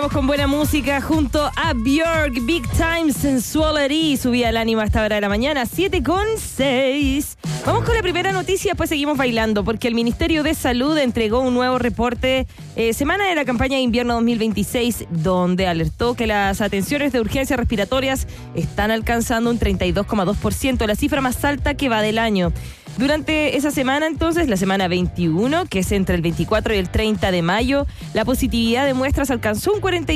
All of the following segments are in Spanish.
Con buena música junto a Björk, Big Time Sensuality. Subía el ánimo a esta hora de la mañana, 7:06. Vamos con la primera noticia, después seguimos bailando, porque el Ministerio de Salud entregó un nuevo reporte semana de la campaña de invierno 2026, donde alertó que las atenciones de urgencias respiratorias están alcanzando un 32,2%, la cifra más alta que va del año. Durante esa semana, entonces, la semana 21, que es entre el 24 y el 30 de mayo, la positividad de muestras alcanzó un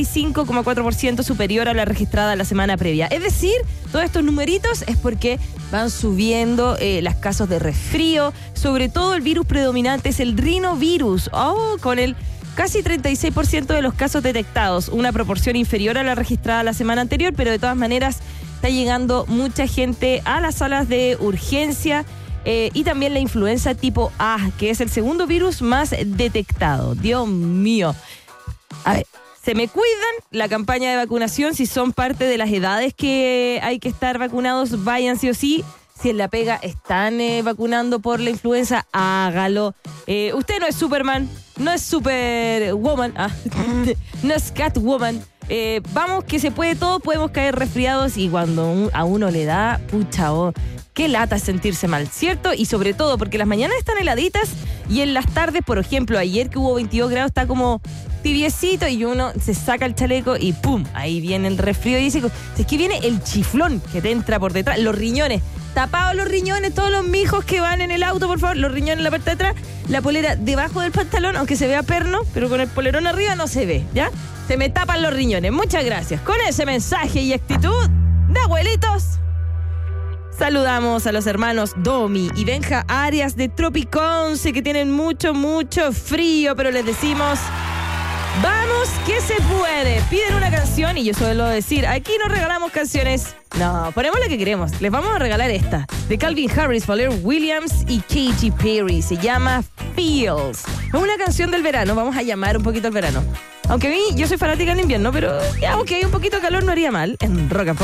45,4% superior a la registrada la semana previa. Es decir, todos estos numeritos es porque van subiendo los casos de resfrío, sobre todo el virus predominante es el rinovirus, con el casi 36% de los casos detectados, una proporción inferior a la registrada la semana anterior, pero de todas maneras está llegando mucha gente a las salas de urgencia. Y también la influenza tipo A, que es el segundo virus más detectado. Dios mío. A ver, se me cuidan la campaña de vacunación. Si son parte de las edades que hay que estar vacunados, vayan sí o sí. Si en la pega están vacunando por la influenza, hágalo. Usted no es Superman, no es Superwoman, no es Catwoman. Vamos, que se puede todo, podemos caer resfriados y cuando a uno le da, qué lata sentirse mal, ¿cierto? Y sobre todo porque las mañanas están heladitas y en las tardes, por ejemplo, ayer que hubo 22 grados, está como tibiecito y uno se saca el chaleco y ¡pum! Ahí viene el resfrío y dice, es que viene el chiflón que te entra por detrás, los riñones, tapados los riñones, todos los mijos que van en el auto, por favor, los riñones en la parte de atrás, la polera debajo del pantalón, aunque se vea perno, pero con el polerón arriba no se ve, ¿ya? Se me tapan los riñones. Muchas gracias. Con ese mensaje y actitud de abuelitos, saludamos a los hermanos Domi y Benja Arias de Tropiconce, que tienen mucho frío, pero les decimos, vamos que se puede. Piden una canción y yo suelo decir, aquí no regalamos canciones. No, ponemos la que queremos. Les vamos a regalar esta, de Calvin Harris, Pharrell Williams y Katy Perry. Se llama Feels. Es una canción del verano, vamos a llamar un poquito al verano. Aunque yo soy fanática del invierno, pero ya, aunque hay un poquito de calor no haría mal en Rock and Pop.